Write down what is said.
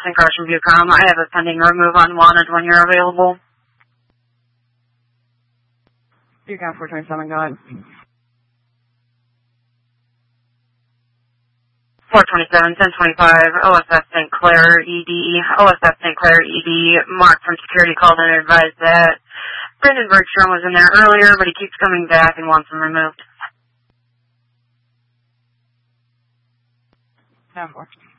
Justin Crush from Bucom. I have a pending remove unwanted when you're available. Bucom 427, go ahead. 427, 1025, OSF St. Clair ED. OSF St. Clair ED. Mark from security called and advised that Brendan Bergstrom was in there earlier, but he keeps coming back and wants him removed. 10-4.